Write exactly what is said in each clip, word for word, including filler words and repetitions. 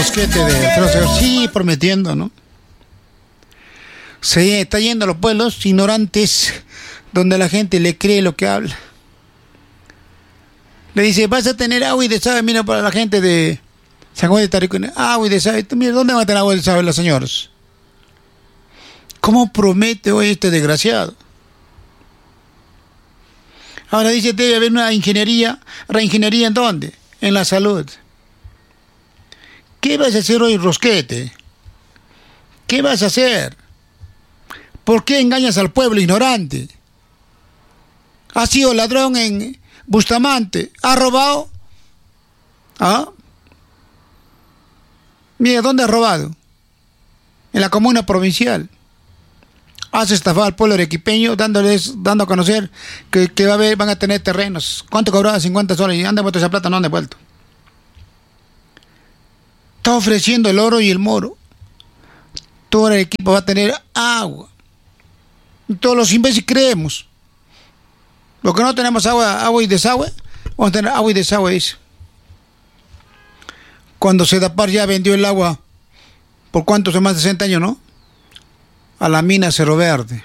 Rosquete de Trozo, sí, prometiendo, ¿no? Se está yendo a los pueblos ignorantes donde la gente le cree lo que habla. Le dice, vas a tener agua y desagüe, mira, para la gente de San Juan de Taricuna, agua y desagüe. Mira, ¿dónde van a tener agua y desagüe los señores? ¿Cómo promete hoy este desgraciado? Ahora dice, debe haber una ingeniería. ¿Reingeniería en dónde? En la salud. ¿Qué vas a hacer hoy, Rosquete? ¿Qué vas a hacer? ¿Por qué engañas al pueblo ignorante? ¿Has sido ladrón en Bustamante? ¿Has robado? ¿Ah? Mira, ¿dónde has robado? En la comuna provincial. Has estafado al pueblo arequipeño dándoles, dando a conocer que, que va a haber, van a tener terrenos. ¿Cuánto cobraba? cincuenta soles. ¿Y han devuelto esa plata? No han devuelto. Está ofreciendo el oro y el moro. Todo el equipo va a tener agua. Y todos los imbéciles creemos. Lo que no tenemos agua, agua y desagüe, vamos a tener agua y desagüe, dice. Cuando Sedapar ya vendió el agua, ¿por cuántos? Más de sesenta años, ¿no? A la mina Cerro Verde.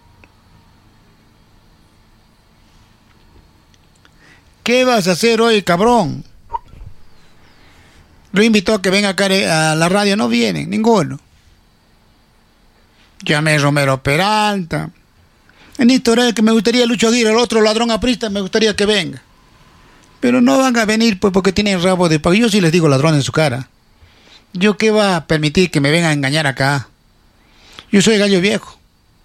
¿Qué vas a hacer hoy, cabrón? Lo invitó a que venga acá a la radio, no vienen, ninguno. Llamé a Romero Peralta. En historia que me gustaría Lucho Aguirre, el otro ladrón aprista, me gustaría que venga. Pero no van a venir pues porque tienen rabo de pago. Yo sí les digo ladrón en su cara. ¿Yo qué va a permitir que me vengan a engañar acá? Yo soy gallo viejo.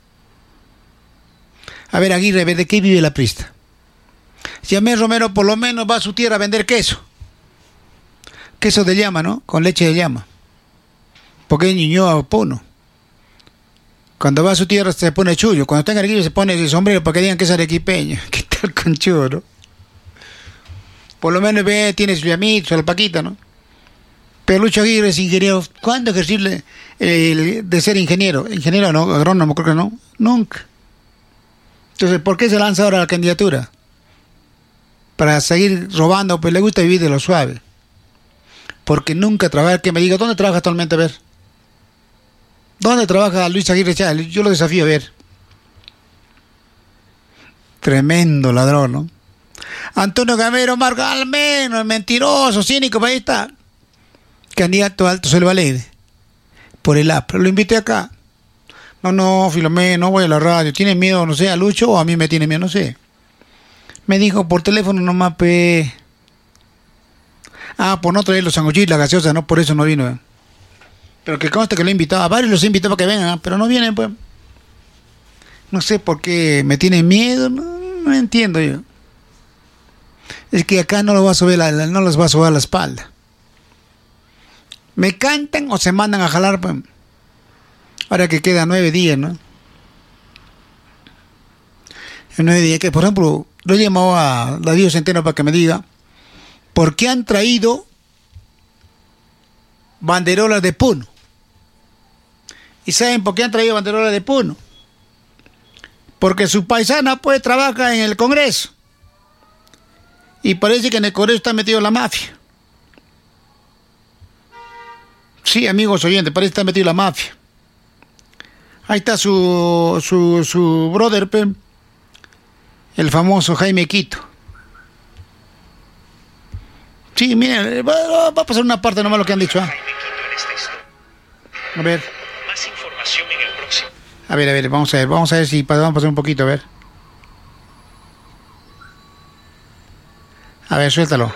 A ver, Aguirre, ¿de qué vive la aprista? Llamé a Romero, por lo menos va a su tierra a vender queso. Queso de llama, ¿no? Con leche de llama. Porque es Ñuñoa Puno. Cuando va a su tierra se pone chullo. Cuando está en Arequipa se pone el sombrero para que digan que es arequipeño. ¿Qué tal con churro? Por lo menos ve, tiene su llamito, su alpaquita, ¿no? Pero Lucho Aguirre es ingeniero. ¿Cuándo ejercirle el de ser ingeniero? Ingeniero, ¿no? Agrónomo, creo que no. Nunca. Entonces, ¿por qué se lanza ahora a la candidatura? Para seguir robando, pues le gusta vivir de lo suave. Porque nunca trabaja. Que me diga, ¿dónde trabaja actualmente? A ver. ¿Dónde trabaja Luis Aguirre Chávez? Yo lo desafío a ver. Tremendo ladrón, ¿no? Antonio Gamero Marga, al menos, mentiroso, cínico, ahí está. Candidato alto Selva Alegre. Por el A P R. Lo invité acá. No, no, Filomeno, no voy a la radio. ¿Tiene miedo, no sé, a Lucho o a mí me tiene miedo? No sé. Me dijo por teléfono nomás, pe. Ah, por no traer los sanguchitos, la gaseosa, no, por eso no vino. Pero que conste que lo he invitado, a varios los he invitado para que vengan, pero no vienen, pues. No sé por qué me tienen miedo, no, no entiendo yo. Es que acá no, lo va a subir la, no les va a subir la espalda. Me cantan o se mandan a jalar, pues. Ahora que quedan nueve días, ¿no? En nueve días, que por ejemplo, lo he llamado a Darío Centeno para que me diga por qué han traído banderolas de Puno. ¿Y saben por qué han traído banderolas de Puno? Porque su paisana pues trabaja en el Congreso. Y parece que en el Congreso está metido la mafia. Sí, amigos oyentes, parece que está metido la mafia. Ahí está su, su, su brother, pe, el famoso Jaime Quito. Sí, miren, va, va a pasar una parte nomás lo que han dicho. ¿eh? A ver. Más información en el próximo. A ver, a ver, vamos a ver, vamos a ver si vamos a pasar un poquito, a ver. A ver, suéltalo.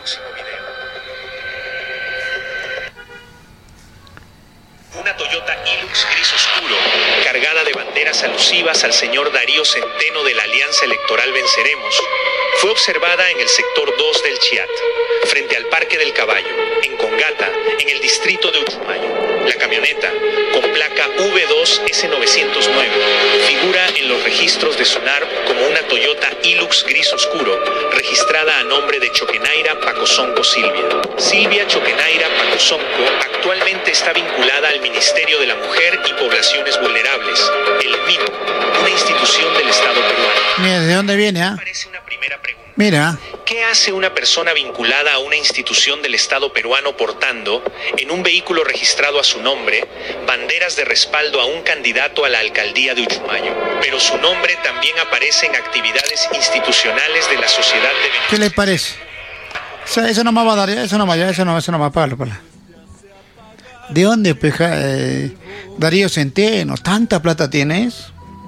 Una Toyota Hilux gris oscuro, cargada de banderas alusivas al señor Darío Centeno de la Alianza Electoral Venceremos, fue observada en el sector dos del Chiat, frente al Parque del Caballo, en Congata, en el distrito de Uchumayo. La camioneta, con placa V dos S novecientos nueve, figura en los registros de SUNARP como una Toyota Hilux gris oscuro, registrada a nombre de Choquenaira Pacosonco Silvia. Silvia Choquenaira Pacosonco actualmente está vinculada al Ministerio de la Mujer y Poblaciones Vulnerables, el M I P, una institución del Estado peruano. Mira, ¿de dónde viene, ah? Parece una primera pregunta. Mira. ¿Qué hace una persona vinculada a una institución del Estado peruano portando, en un vehículo registrado a su nombre, banderas de respaldo a un candidato a la alcaldía de Uchumayo? Pero su nombre también aparece en actividades institucionales de la sociedad de Venezuela. ¿Qué le parece? Eso, eso no me va a dar, eso no me va, eso no, eso no me va a pagar, Pablo. ¿De dónde, peja, eh, Darío Centeno? ¿Tanta plata tienes?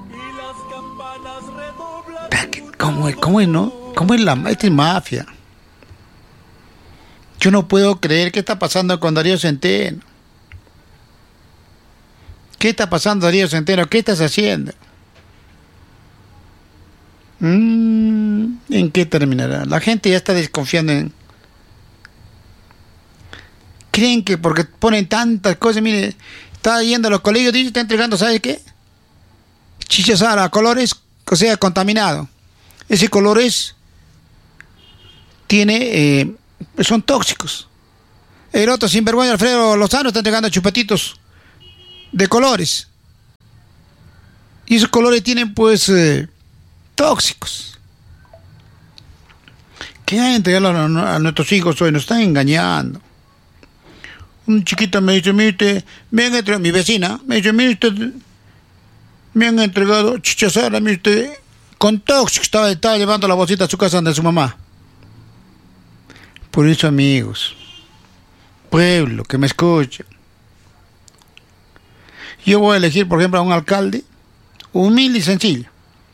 ¿Cómo es, cómo es, no? ¿Cómo es la esta es mafia? Yo no puedo creer qué está pasando con Darío Centeno. ¿Qué está pasando, Darío Centeno? ¿Qué estás haciendo? Mm, ¿En qué terminará? La gente ya está desconfiando en... Creen que porque ponen tantas cosas, mire, está yendo a los colegios, dice, está entregando, ¿sabes qué? Chichazara, colores, o sea, contaminado. Ese colores tiene, eh, son tóxicos. El otro sinvergüenza, Alfredo Lozano, está entregando chupetitos de colores. Y esos colores tienen, pues, eh, tóxicos. ¿Qué hay que entregarlo a, a nuestros hijos hoy? Nos están engañando. Un chiquito me dice, mire usted, me han entregado, mi vecina, me dice, mire usted, me han entregado chichazara, mire usted, con tóxico, estaba, estaba llevando la bolsita a su casa de su mamá. Por eso, amigos, pueblo que me escucha, yo voy a elegir, por ejemplo, a un alcalde humilde y sencillo,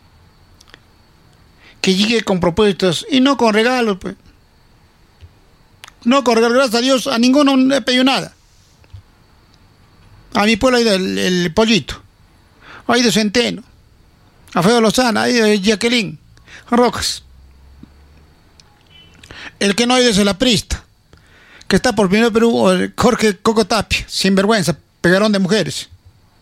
que llegue con propuestas y no con regalos, pues. No con regalos, gracias a Dios, a ninguno le pedido nada. A mi pueblo ha ido el, el Pollito, ha ido Centeno, a Feo Lozano, ha ido Jacqueline Rojas. El que no ha ido es el aprista, que está por primero Perú, Jorge Coco Tapia, sinvergüenza, pegarón de mujeres.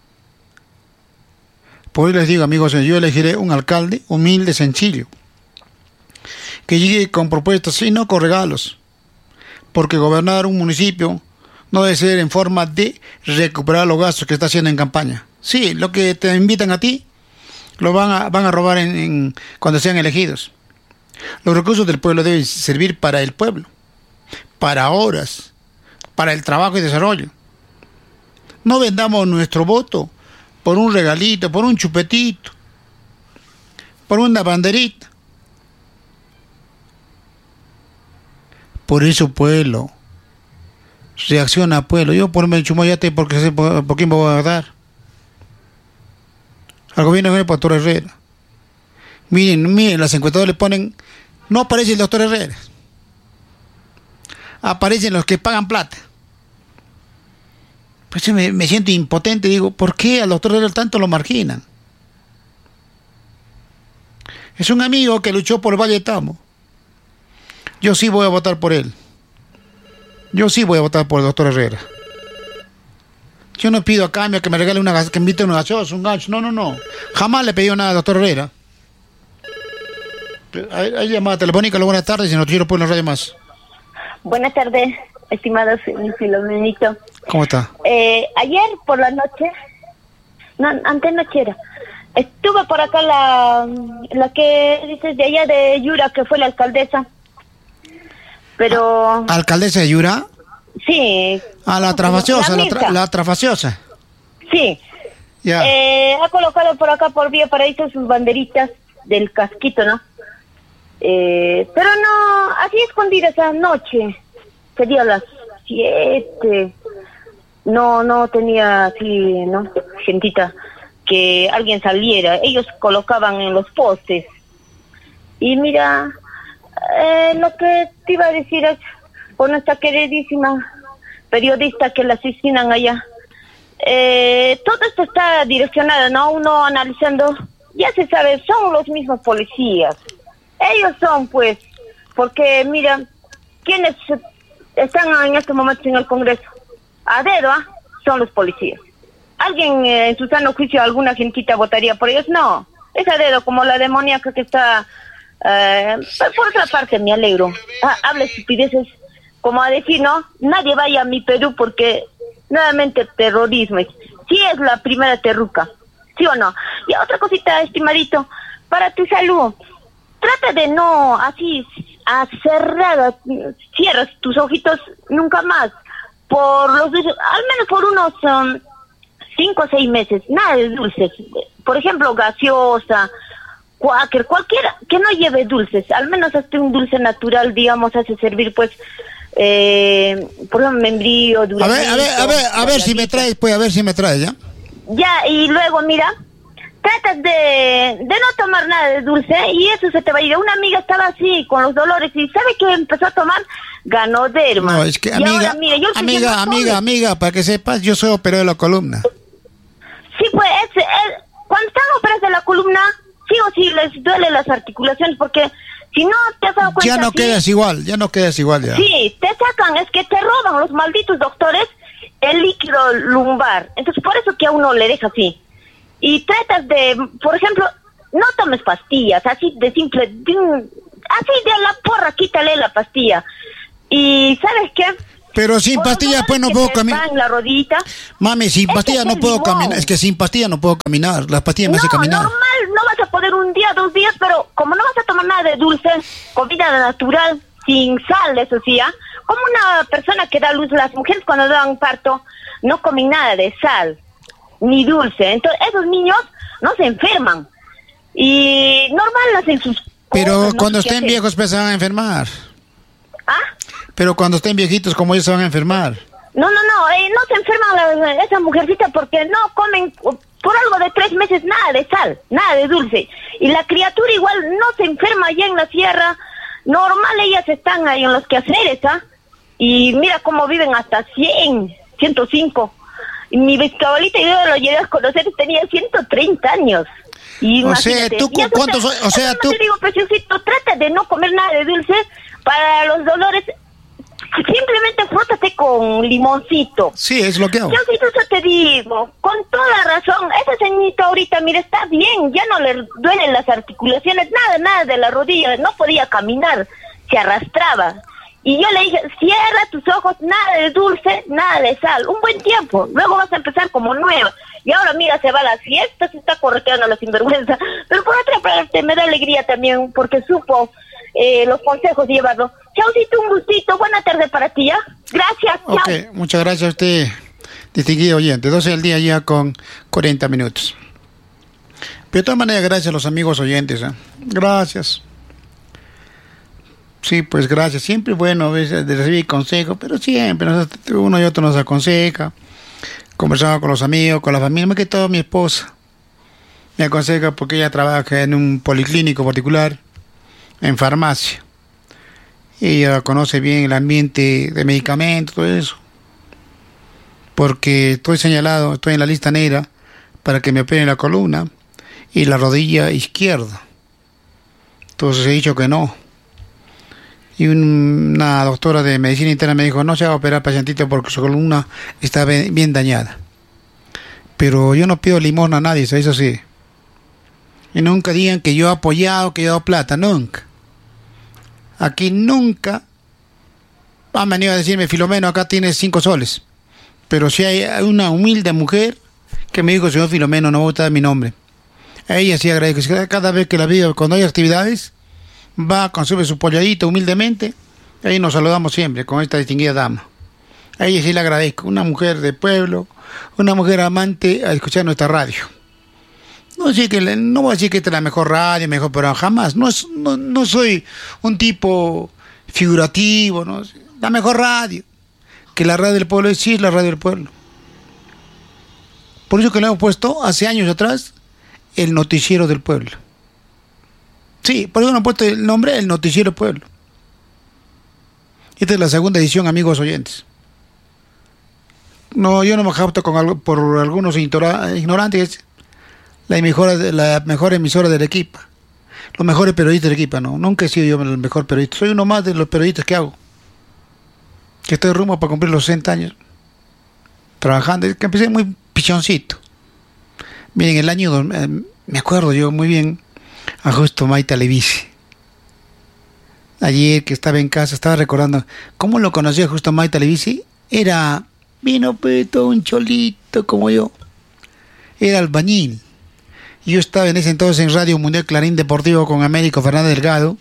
Por eso les digo, amigos, yo elegiré un alcalde humilde, sencillo, que llegue con propuestas y no con regalos, porque gobernar un municipio no debe ser en forma de recuperar los gastos que está haciendo en campaña. Sí, lo que te invitan a ti, lo van a, van a robar en, en, cuando sean elegidos. Los recursos del pueblo deben servir para el pueblo, para obras, para el trabajo y desarrollo. No vendamos nuestro voto por un regalito, por un chupetito, por una banderita. Por eso, pueblo, reacciona, pueblo. Yo por el Chumayate, porque sé por, por quién me voy a dar. Al gobierno viene por doctor Herrera. Miren, miren, las encuestadoras le ponen, no aparece el doctor Herrera. Aparecen los que pagan plata. Pues me, me siento impotente, digo, ¿por qué al doctor Herrera tanto lo marginan? Es un amigo que luchó por el Valle de Tamo. Yo sí voy a votar por él. Yo sí voy a votar por el doctor Herrera. Yo no pido a cambio que me regale una que invite una gaseosa, un gancho. No, no, no. Jamás le pedí nada al doctor Herrera. Hay, hay llamada telefónica. Buenas tardes y no quiero poner la radio más. Buenas tardes, estimados Filomenito. ¿Cómo está? Eh, ayer por la noche, no, antenoche era, estuve por acá la, la que dices de allá de Yura, que fue la alcaldesa. Pero... ¿Alcaldesa de Yura? Sí. Ah, la trafaciosa, la, la, tra la trafaciosa. Sí. Ya. Eh, ha colocado por acá, por Vía Paraíso, sus banderitas del casquito, ¿no? Eh, pero no, así escondidas anoche, sería las siete. No, no tenía así, ¿no? Gentita, que alguien saliera. Ellos colocaban en los postes. Y mira... Eh, lo que te iba a decir es por nuestra queridísima periodista que la asesinan allá. Eh, todo esto está direccionado, ¿no? Uno analizando, ya se sabe, son los mismos policías. Ellos son, pues, porque, mira, ¿quiénes están en este momento en el Congreso? A dedo, ¿ah? Son los policías. ¿Alguien eh, en su sano juicio, alguna gentita votaría por ellos? No, es a dedo, como la demoníaca que está... Uh, por otra parte me alegro. Ah, habla estupideces como a decir, no, nadie vaya a mi Perú porque nuevamente terrorismo. Sí es la primera terruca, ¿sí o no? Y otra cosita, estimadito, para tu salud, trata de no, así, a cerrar, cierras tus ojitos nunca más, por los, al menos por unos um, cinco o seis meses, nada de dulces, por ejemplo, gaseosa, cualquier, cualquiera que no lleve dulces, al menos hasta un dulce natural, digamos, hace servir, pues, eh, por ejemplo, membrillo, dulce. A ver, a ver, a ver, a ver si me traes, pues, a ver si me traes, ¿ya? Ya, y luego, mira, tratas de, de no tomar nada de dulce y eso se te va a ir. Una amiga estaba así, con los dolores, y ¿sabe qué empezó a tomar? Ganoderma. No, es que, y amiga, ahora, mira, yo amiga, amiga, amiga, para que sepas, yo soy operado de la columna. Sí, pues, es, es, cuando están operados de la columna, sí o sí les duele las articulaciones, porque si no te has dado cuenta... Ya no sí, quedas igual, ya no quedas igual ya. Sí, te sacan, es que te roban los malditos doctores el líquido lumbar. Entonces, por eso que a uno le deja así. Y tratas de, por ejemplo, no tomes pastillas, así de simple, de, así de la porra, quítale la pastilla. Y, ¿sabes qué? Pero sin Por pastillas, los pues no dolores puedo que te caminar. dan en la rodillita. Mami, sin Este pastillas es no el puedo limón. caminar. Es que sin pastillas no puedo caminar. Las pastillas me No, hacen caminar. normal, no vas a poder un día, dos días, pero como no vas a tomar nada de dulce, comida natural, sin sal, eso sí, ¿ah? Como una persona que da luz, las mujeres cuando dan parto, no comen nada de sal, ni dulce. Entonces, esos niños no se enferman. Y normal hacen sus Pero cosas, no cuando sé qué estén hacer. viejos, pues se van a enfermar. ¿Ah? Pero cuando estén viejitos como ellos se van a enfermar. No, no, no, eh, no se enferman la, esa mujercita porque no comen por algo de tres meses nada de sal, nada de dulce. Y la criatura igual no se enferma allá en la sierra. Normal, ellas están ahí en los quehaceres, ¿ah? Y mira cómo viven hasta cien, ciento cinco. Y mi bisabuelita, yo lo llegué a conocer, tenía ciento treinta años. Y O sea, imagínate, ¿tú y eso cuántos te- o- o sea, eso tú- te digo, preciosito, trata de no comer nada de dulce para los dolores. Simplemente frótate con limoncito. Sí, es lo que hago. Yo sí, eso te digo, con toda razón, esa señorita ahorita, mira, está bien, ya no le duelen las articulaciones, nada, nada de la rodilla, no podía caminar, se arrastraba. Y yo le dije, cierra tus ojos, nada de dulce, nada de sal, un buen tiempo, luego vas a empezar como nueva. Y ahora, mira, se va a las fiestas, se está correteando a la sinvergüenza, pero por otra parte me da alegría también, porque supo eh, los consejos llevarlo. Chaucito, un gustito, buena tarde para ti, ¿ya? Gracias, chao. Ok, muchas gracias a usted, distinguido oyente. doce del día ya con cuarenta minutos. Pero de todas maneras, gracias a los amigos oyentes. ¿eh? Gracias. Sí, pues gracias. Siempre es bueno a veces de recibir consejos, pero siempre nos- uno y otro nos aconseja. Conversamos con los amigos, con la familia, más que todo mi esposa. Me aconseja porque ella trabaja en un policlínico particular, en farmacia. Ella conoce bien el ambiente de medicamentos, todo eso. Porque estoy señalado, estoy en la lista negra para que me operen la columna y la rodilla izquierda. Entonces he dicho que no. Y un- una doctora de medicina interna me dijo, no se va a operar pacientito porque su columna está bien, bien dañada. Pero yo no pido limosna a nadie, eso sí. Y nunca digan que yo he apoyado, que yo he dado plata, nunca. Aquí nunca han venido a decirme, Filomeno, acá tienes cinco soles. Pero si hay una humilde mujer que me dijo, señor Filomeno, no me gusta mi nombre. A ella sí agradezco. Cada vez que la veo, cuando hay actividades, va, consume su polladito humildemente. Ahí nos saludamos siempre con esta distinguida dama. A ella sí le agradezco. Una mujer de pueblo, una mujer amante a escuchar nuestra radio. No, sí que le- no voy a decir que esta es la mejor radio, mejor, pero jamás. No, es- no, no soy un tipo figurativo, ¿no? La mejor radio. Que la radio del pueblo sí es la radio del pueblo. Por eso que le hemos puesto hace años atrás el noticiero del pueblo. Sí, por eso le hemos puesto el nombre el noticiero del pueblo. Esta es la segunda edición, amigos oyentes. No, yo no me jacto con algo, por algunos igtora- ignorantes. La mejor, la mejor emisora del equipo. Los mejores periodistas del equipo, no. Nunca he sido yo el mejor periodista. Soy uno más de los periodistas que hago. Que estoy rumbo para cumplir los sesenta años. Trabajando. Que empecé muy pichoncito. Miren, el año, dos- eh, me acuerdo yo muy bien a Justo Maite Alevisi. Ayer que estaba en casa, estaba recordando cómo lo conocí a Justo Maite Alevisi. Era, vino pues todo un cholito como yo. Era albañil. Yo estaba en ese entonces en Radio Mundial Clarín Deportivo con Américo Fernández Delgado,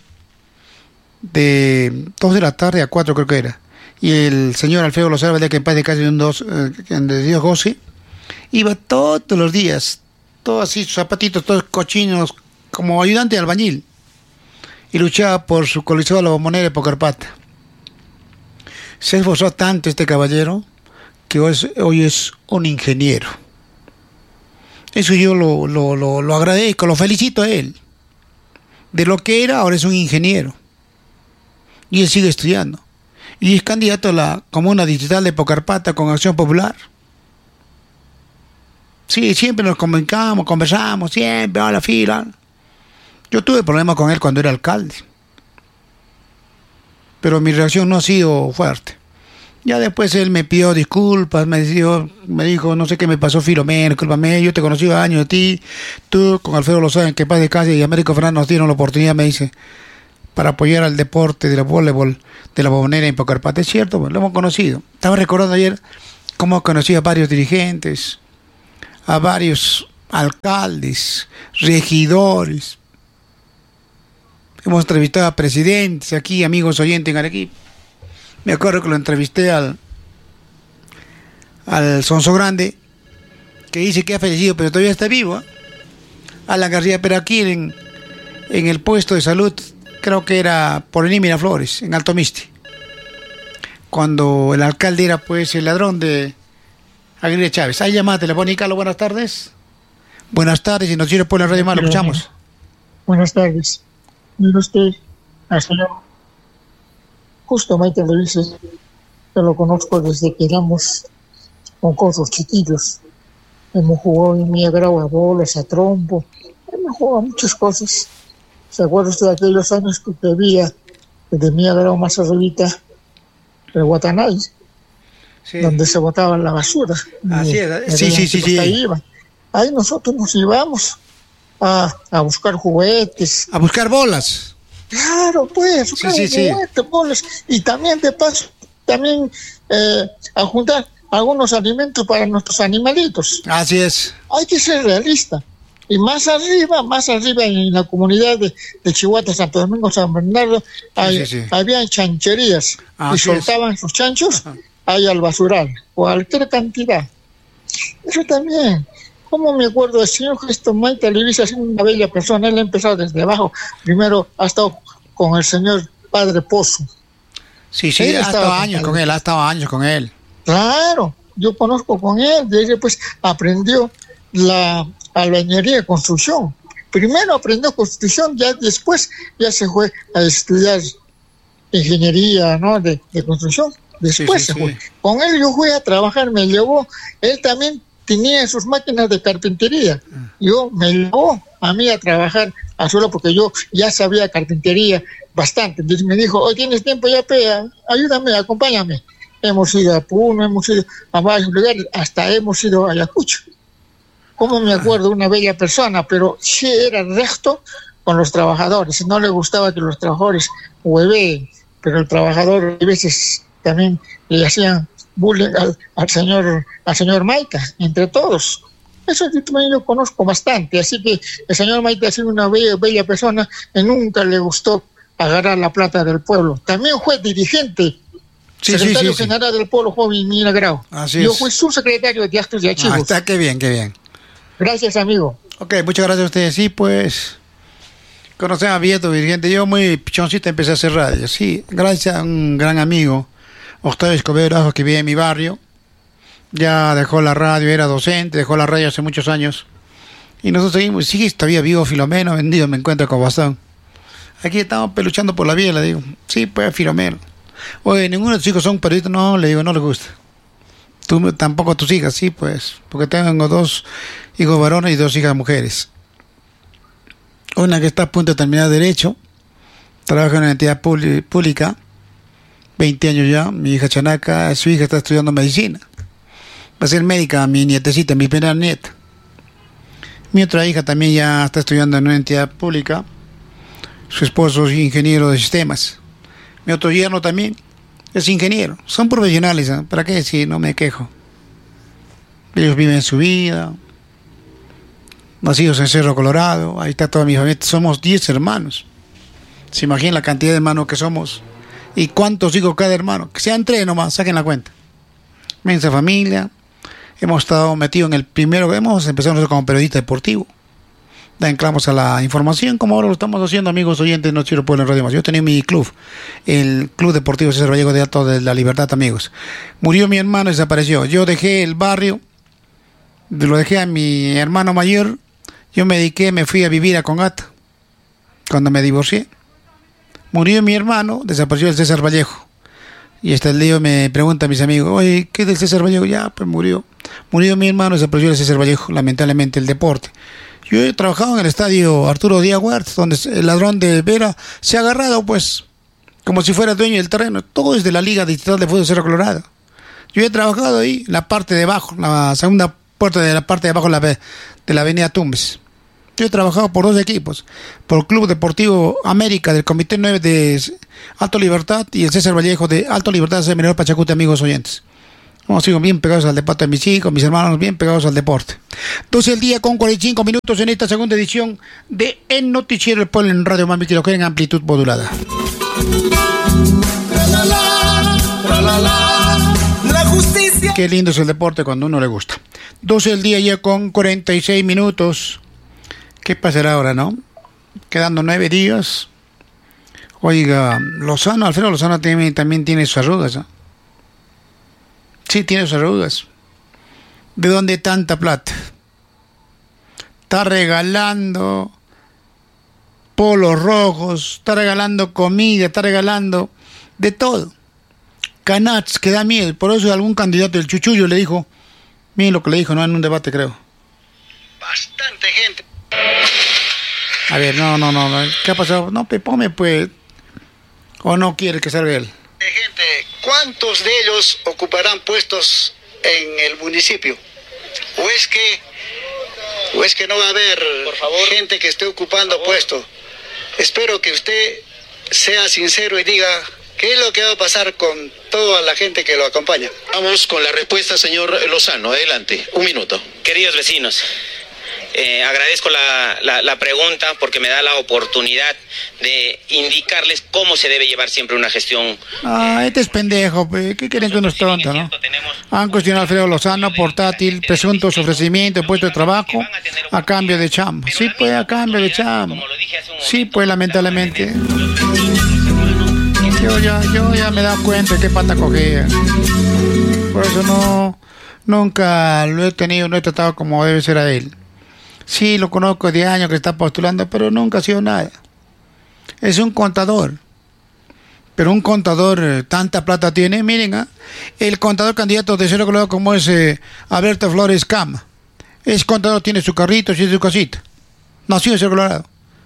de dos de la tarde a cuatro creo que era. Y el señor Alfredo Lozada, de que en paz de casa de un dos, eh, de Dios goce, iba todos los días, todos así, sus zapatitos, todos cochinos, como ayudante de albañil. Y luchaba por su coliseo de la Bombonera de Pocarpata. Se esforzó tanto este caballero que hoy es, hoy es un ingeniero. Eso yo lo, lo, lo, lo agradezco, lo felicito a él. De lo que era, ahora es un ingeniero. Y él sigue estudiando. Y es candidato a la Comuna Distrital de Pocarpata con Acción Popular. Sí, siempre nos comunicamos, conversamos, siempre a la fila. Yo tuve problemas con él cuando era alcalde. Pero mi reacción no ha sido fuerte. Ya después él me pidió disculpas, me dijo, me dijo no sé qué me pasó, Filomeno, discúlpame, yo te conocí años de ti, tú con Alfredo Lozada, en que paz de casa, y Américo Fernández nos dieron la oportunidad, me dice, para apoyar al deporte de la voleibol de la Bombonera en Pocarpata. Es cierto, pues, lo hemos conocido. Estaba recordando ayer cómo conocí a varios dirigentes, a varios alcaldes, regidores. Hemos entrevistado a presidentes aquí, amigos oyentes en Arequipa. Me acuerdo que lo entrevisté al al Sonso Grande, que dice que ha fallecido, pero todavía está vivo, ¿eh? Alan García, pero aquí en, en el puesto de salud, creo que era por Ení Miraflores, en Alto Misti. Cuando el alcalde era pues el ladrón de Aguirre Chávez. Hay llamada telefónica, Carlos, buenas tardes. Buenas tardes, y nos sirve por la radio más, lo escuchamos. Buenas tardes. Mire usted, al señor Justo Maite le dice, yo lo conozco desde que éramos con cosas chiquillos. Hemos jugado en mi agrado a bolas, a trompo, hemos jugado muchas cosas. ¿Se acuerda usted de aquellos años que había de mi agrado más arribita el Guatanay? Sí. Donde se botaba la basura. Así es, sí, sí, sí, sí. Ahí, iba. Ahí nosotros nos íbamos a, a buscar juguetes. A buscar bolas. Claro, pues, sí, sí, sí. Juguetes, bolas. Y también de paso, también eh, a juntar algunos alimentos para nuestros animalitos. Así es. Hay que ser realista. Y más arriba, más arriba en la comunidad de, de Chihuahua, Santo Domingo, San Bernardo, hay, sí, sí, sí. había chancherías. Así y soltaban es. sus chanchos ahí al basural, cualquier cantidad. Eso también. ¿Cómo me acuerdo del señor Gesto Maite Livisa, siendo una bella persona? Él ha empezado desde abajo. Primero ha estado con el señor Padre Pozo. Sí, sí, ha estado años con él, ha estado años con él. Claro, yo conozco con él. De él, pues, aprendió la albañería y construcción. Primero aprendió construcción, ya después ya se fue a estudiar ingeniería, ¿no? de, de construcción. Después sí, sí, se fue. Sí. Con él yo fui a trabajar, me llevó. Él también tenía sus máquinas de carpintería. Yo me llevó a mí a trabajar a solo porque yo ya sabía carpintería bastante. Entonces me dijo, hoy tienes tiempo ya, pea, ayúdame, acompáñame. Hemos ido a Puno, hemos ido a varios lugares, hasta hemos ido a Ayacucho. Como me acuerdo, una bella persona, pero sí era recto con los trabajadores. No le gustaba que los trabajadores hueveen, pero el trabajador a veces también le hacían bullying al, al señor al señor Maita, entre todos. Eso también yo conozco bastante, así que el señor Maita ha sido una bella, bella persona y nunca le gustó agarrar la plata del pueblo. También fue dirigente, sí, secretario sí, sí, general sí. del pueblo joven Nina Grau. Así yo es. Fui subsecretario de Actos y Archivos. Ah, está, qué bien, qué bien. Gracias, amigo. Ok, muchas gracias a ustedes. Sí, pues, conocemos a Vieto, dirigente. Yo muy pichoncita empecé a hacer radio. Sí, gracias a un gran amigo, Octavio Escobedo, que vive en mi barrio. Ya dejó la radio, era docente, dejó la radio hace muchos años. Y nosotros seguimos, sigue todavía vivo Filomeno, vendido, me encuentro con bastón. Aquí estamos peluchando por la vida, le digo. Sí, pues Filomeno. Oye, ninguno de tus hijos son periodistas. No, le digo, no les gusta. Tú tampoco tus hijas, sí, pues. Porque tengo dos hijos varones y dos hijas mujeres. Una que está a punto de terminar Derecho. Trabaja en una entidad pública. veinte años ya. Mi hija Chanaca, su hija está estudiando medicina. Va a ser médica, mi nietecita, mi primera nieta. Mi otra hija también ya está estudiando en una entidad pública. Su esposo es ingeniero de sistemas. Mi otro yerno también es ingeniero. Son profesionales, ¿eh? ¿Para qué decir? No me quejo. Ellos viven su vida. nacidos en Cerro Colorado, ahí está toda mi familia, somos diez hermanos. Se imaginan la cantidad de hermanos que somos y cuántos hijos cada hermano, que sean tres nomás, saquen la cuenta. Inmensa familia, hemos estado metidos en el primero, hemos empezado nosotros como periodista deportivo, anclamos a la información, como ahora lo estamos haciendo, amigos oyentes de Noticiero Pueblo en Radio Más. Yo tenía mi club, el Club Deportivo César Vallejo de Alto de la Libertad, amigos. Murió mi hermano y desapareció. Yo dejé el barrio, lo dejé a mi hermano mayor, yo me dediqué, me fui a vivir a Congata, cuando me divorcié. Murió mi hermano, desapareció el César Vallejo. Y hasta el día me preguntan mis amigos, oye, ¿qué es del César Vallejo? Ya, pues murió. Murió mi hermano, desapareció el César Vallejo, lamentablemente, el deporte. Yo he trabajado en el estadio Arturo Díaz Huerta, donde el ladrón de Vera se ha agarrado, pues, como si fuera dueño del terreno. Todo es de la Liga Distrital de Fútbol de Cerro Colorado. Yo he trabajado ahí, la parte de abajo, la segunda puerta de la parte de abajo de la, de la avenida Tumbes. Yo he trabajado por dos equipos, por el Club Deportivo América del Comité nueve de Alto Libertad y el César Vallejo de Alto Libertad, Seminario Pachacute, amigos oyentes. Hemos sido bien pegados al deporte de mis hijos, mis hermanos, bien pegados al deporte. doce el día con cuarenta y cinco minutos en esta segunda edición de El Noticiero del Pueblo en Radio Mami, que lo quieren en amplitud modulada. La justicia. Qué lindo es el deporte cuando a uno le gusta. doce el día ya con cuarenta y seis minutos. ¿Qué pasará ahora, no? Quedando nueve días. Oiga, Lozano, Alfredo Lozano también, también tiene sus arrugas, ¿eh? Sí, tiene sus arrugas. ¿De dónde tanta plata? Está regalando polos rojos, está regalando comida, está regalando de todo. Canats, que da miedo. Por eso algún candidato del Chuchullo le dijo, miren lo que le dijo, no en un debate, creo. Bastante gente. A ver, no, no, no, no. ¿Qué ha pasado? No, Pepome, pues. ¿O no quiere que salga él? Gente, ¿cuántos de ellos ocuparán puestos en el municipio? ¿O es que, o es que no va a haber, por favor, gente que esté ocupando puestos? Espero que usted sea sincero y diga qué es lo que va a pasar con toda la gente que lo acompaña. Vamos con la respuesta, señor Lozano. Adelante, un minuto. Queridos vecinos, eh, agradezco la, la, la pregunta porque me da la oportunidad de indicarles cómo se debe llevar siempre una gestión. Ah, este es pendejo, pues. ¿Qué quieren que uno es tonto, no? Han cuestionado a Alfredo Lozano, portátil, presuntos ofrecimientos de puesto de trabajo a cambio de chamba. Sí, pues, a cambio de chamba. Sí, pues, lamentablemente. Yo ya, yo ya me he dado cuenta de qué pata cogía. Por eso no, nunca lo he tenido, no he tratado como debe ser a él. Sí, lo conozco de años que está postulando, pero nunca ha sido nada. Es un contador. Pero un contador, eh, tanta plata tiene, miren, ¿eh? El contador candidato de Cerro Colorado como es eh, Alberto Flores Cama. Es contador, tiene su carrito, tiene su casita. Nació en Cerro Colorado.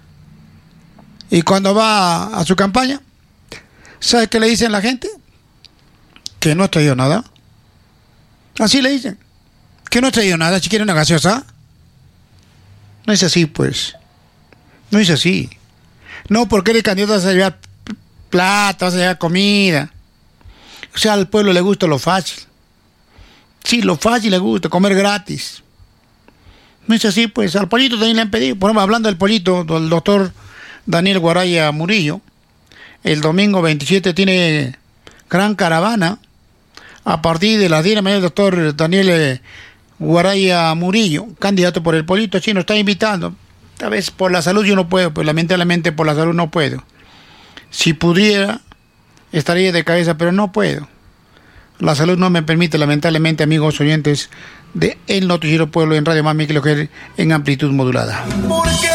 Y cuando va a, a su campaña, ¿sabe qué le dicen la gente? Que no ha traído nada. Así le dicen. Que no ha traído nada, si quiere una gaseosa. No es así, pues. No es así. No, porque eres candidato vas a llevar plata, vas a llevar comida. O sea, al pueblo le gusta lo fácil. Sí, lo fácil le gusta, comer gratis. No es así, pues. Al pollito también le han pedido. Por ejemplo, hablando del pollito, el doctor Daniel Guaraya Murillo, el domingo veintisiete tiene gran caravana. A partir de las diez de la mañana, el doctor Daniel Guaraya Murillo, candidato por el Pollito Chino, está invitando. Tal vez por la salud yo no puedo, pues lamentablemente por la salud no puedo. Si pudiera, estaría de cabeza, pero no puedo. La salud no me permite, lamentablemente, amigos oyentes de El Noticiero Pueblo en Radio Mami, que lo que en amplitud modulada.